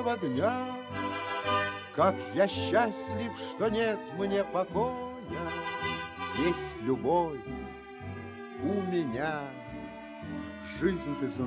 ясного дня. Как я счастлив, что нет мне покоя, есть любовь у меня. Жизнь, ты знаешь,